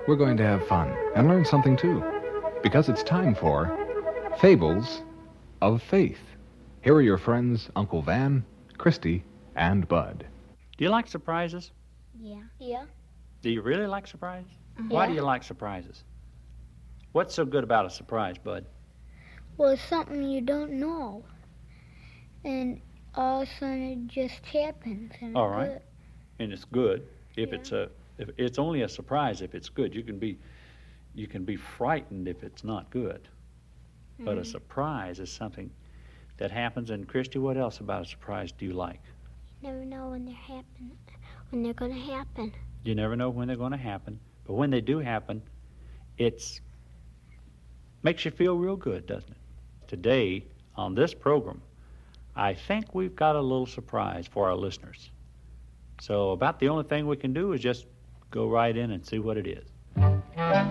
we're going to have fun and learn something too, because it's time for Fables of Faith. Here are your friends, Uncle Van, Christy, and Bud. Do you like surprises? Yeah. Yeah. Do you really like surprises? Mhm. Why Yeah. do you like surprises? What's so good about a surprise, Bud? Well, it's something you don't know. And all of a sudden it just happens. And All it's right. good. And it's good if Yeah. if it's only a surprise if it's good. You can be frightened if it's not good. But a surprise is something that happens. And Christy, what else about a surprise do you like? You never know when they're going to happen. You never know when they're going to happen, but when they do happen, it's makes you feel real good, doesn't it? Today on this program, I think we've got a little surprise for our listeners. So about the only thing we can do is just go right in and see what it is.